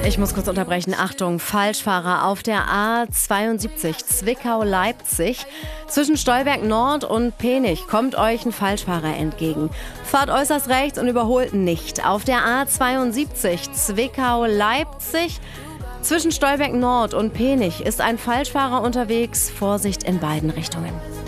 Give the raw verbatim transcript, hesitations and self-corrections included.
Ich muss kurz unterbrechen. Achtung, Falschfahrer auf der A zweiundsiebzig Zwickau-Leipzig. Zwischen Stolberg Nord und Penich kommt euch ein Falschfahrer entgegen. Fahrt äußerst rechts und überholt nicht. Auf der A zweiundsiebzig Zwickau-Leipzig. Zwischen Stolberg Nord und Penich ist ein Falschfahrer unterwegs. Vorsicht in beiden Richtungen.